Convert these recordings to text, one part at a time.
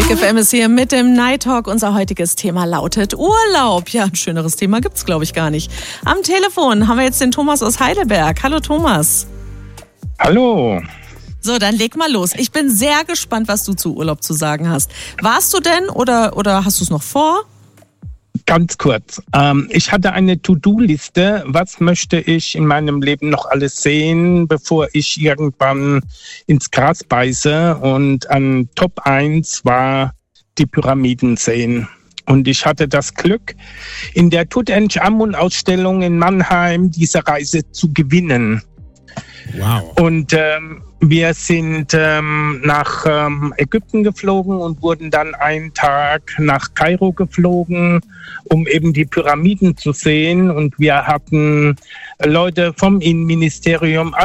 Big FM ist hier mit dem Night Talk. Unser heutiges Thema lautet Urlaub. Ja, ein schöneres Thema gibt's, glaube ich, gar nicht. Am Telefon haben wir jetzt den Thomas aus Heidelberg. Hallo Thomas. Hallo. So, dann leg mal los. Ich bin sehr gespannt, was du zu Urlaub zu sagen hast. Warst du denn oder hast du es noch vor? Ganz kurz. Ich hatte eine To-Do-Liste. Was möchte ich in meinem Leben noch alles sehen, bevor ich irgendwann ins Gras beiße? Und an Top 1 war die Pyramiden sehen. Und ich hatte das Glück, in der Tutanchamun-Ausstellung in Mannheim diese Reise zu gewinnen. Wow. Und wir sind nach Ägypten geflogen und wurden dann einen Tag nach Kairo geflogen, um eben die Pyramiden zu sehen. Und wir hatten Leute vom Innenministerium,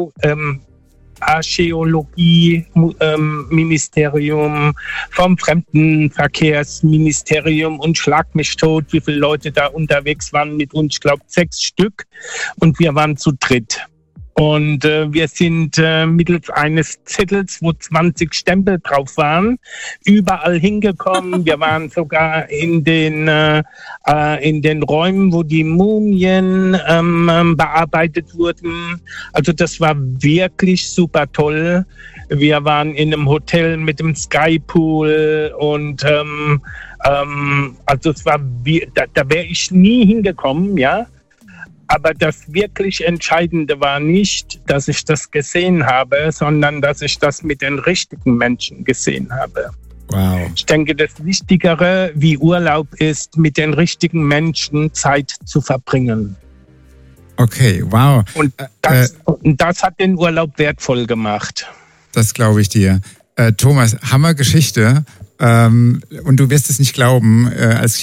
Archäologie-Ministerium, vom Fremdenverkehrsministerium und schlag mich tot, wie viele Leute da unterwegs waren mit uns. Ich glaube 6 Stück. Und wir waren zu dritt. Und wir sind mittels eines Zettels, wo 20 Stempel drauf waren, überall hingekommen. Wir waren sogar in den Räumen, wo die Mumien bearbeitet wurden. Also das war wirklich super toll. Wir waren in einem Hotel mit dem Skypool und also es war da wäre ich nie hingekommen, ja. Aber das wirklich Entscheidende war nicht, dass ich das gesehen habe, sondern dass ich das mit den richtigen Menschen gesehen habe. Wow. Ich denke, das Wichtigere wie Urlaub ist, mit den richtigen Menschen Zeit zu verbringen. Okay, wow. Und das hat den Urlaub wertvoll gemacht. Das glaube ich dir. Thomas, Hammergeschichte. Und du wirst es nicht glauben, als